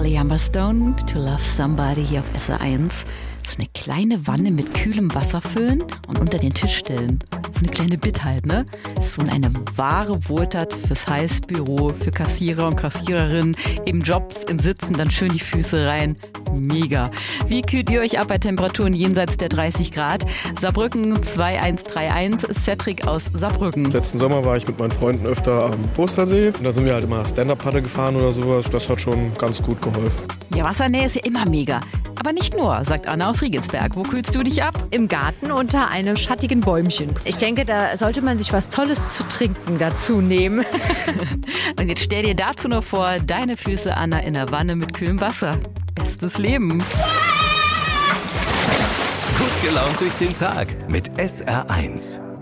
Charlie Humberstone, To Love Somebody hier auf SR1. So eine kleine Wanne mit kühlem Wasser füllen und unter den Tisch stellen. So eine kleine Bit halt, ne? So eine wahre Wohltat fürs Heißbüro, für Kassierer und Kassiererinnen, im Jobs, im Sitzen, dann schön die Füße rein. Mega. Wie kühlt ihr euch ab bei Temperaturen jenseits der 30 Grad? Saarbrücken 2131, Cedric aus Saarbrücken. Letzten Sommer war ich mit meinen Freunden öfter am Postersee. Und da sind wir halt immer Stand-Up-Paddle gefahren oder sowas. Das hat schon ganz gut geholfen. Ja, Wassernähe ist ja immer mega. Aber nicht nur, sagt Anna aus Riegelsberg. Wo kühlst du dich ab? Im Garten unter einem schattigen Bäumchen. Ich denke, da sollte man sich was Tolles zu trinken dazu nehmen. Und jetzt stell dir dazu noch vor, deine Füße, Anna, in der Wanne mit kühlem Wasser. Bestes Leben. Gut gelaunt durch den Tag mit SR1.